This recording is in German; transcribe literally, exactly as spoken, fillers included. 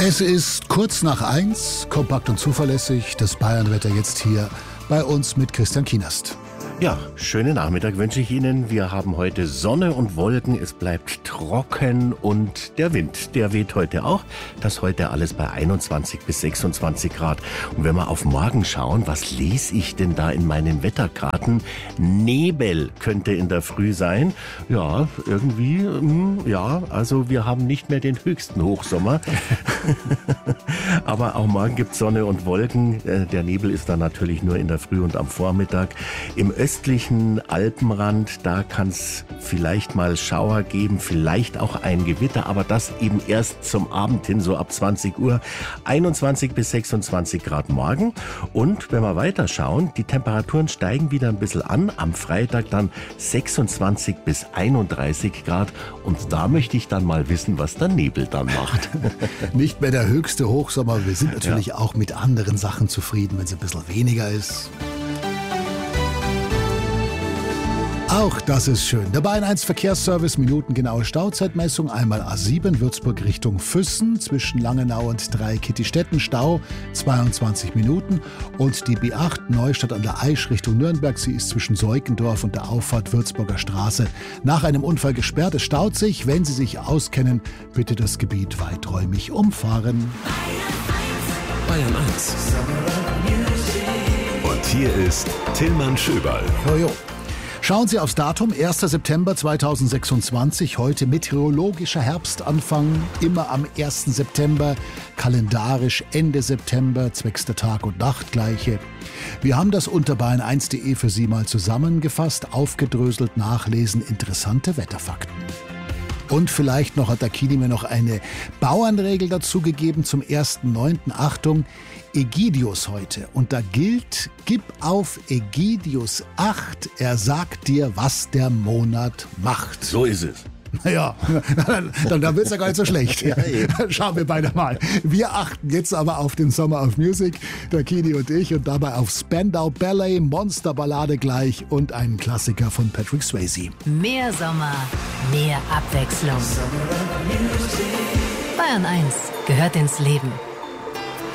Es ist kurz nach eins, kompakt und zuverlässig. Das Bayernwetter jetzt hier bei uns mit Christian Kienast. Ja, schönen Nachmittag wünsche ich Ihnen. Wir haben heute Sonne und Wolken, es bleibt trocken und der Wind, der weht heute auch. Das heute alles bei einundzwanzig bis sechsundzwanzig Grad. Und wenn wir auf morgen schauen, was lese ich denn da in meinen Wetterkarten? Nebel könnte in der Früh sein. Ja, irgendwie, ja, also wir haben nicht mehr den höchsten Hochsommer. Aber auch morgen gibt es Sonne und Wolken. Der Nebel ist dann natürlich nur in der Früh und am Vormittag. Im östlichen Alpenrand, da kann es vielleicht mal Schauer geben, vielleicht auch ein Gewitter, aber das eben erst zum Abend hin, so ab zwanzig Uhr. einundzwanzig bis sechsundzwanzig Grad morgen. Und wenn wir weiter schauen, die Temperaturen steigen wieder ein bisschen an. Am Freitag dann sechsundzwanzig bis einunddreißig Grad. Und da möchte ich dann mal wissen, was der Nebel dann macht. Nicht mehr der höchste Hochsommer. Wir sind natürlich ja auch mit anderen Sachen zufrieden, wenn es ein bisschen weniger ist. Auch das ist schön. Der Bayern eins Verkehrsservice, minutengenaue Stauzeitmessung. Einmal A sieben, Würzburg Richtung Füssen, zwischen Langenau und Dreikitti-Stetten, Stau, zweiundzwanzig Minuten. Und die B acht, Neustadt an der Aisch Richtung Nürnberg. Sie ist zwischen Seukendorf und der Auffahrt Würzburger Straße nach einem Unfall gesperrt. Es staut sich. Wenn Sie sich auskennen, bitte das Gebiet weiträumig umfahren. Bayern eins. Und hier ist Tillmann Schöberl. Jojo. Schauen Sie aufs Datum, erster September zweitausendsechsundzwanzig, heute meteorologischer Herbstanfang, immer am ersten September, kalendarisch Ende September, zwecks der Tag- und Nachtgleiche. Wir haben das unter bayern eins punkt de für Sie mal zusammengefasst, aufgedröselt, nachlesen, interessante Wetterfakten. Und vielleicht noch hat der Kini mir noch eine Bauernregel dazu gegeben zum ersten neunten Achtung, Ägidius heute. Und da gilt, gib auf Ägidius acht, er sagt dir, was der Monat macht. So ist es. Naja, dann, dann wird es ja gar nicht so schlecht. Ja, dann schauen wir beide mal. Wir achten jetzt aber auf den Summer of Music, der Kini und ich, und dabei auf Spandau Ballet, Monsterballade gleich und einen Klassiker von Patrick Swayze. Mehr Sommer, mehr Abwechslung. Bayern eins gehört ins Leben.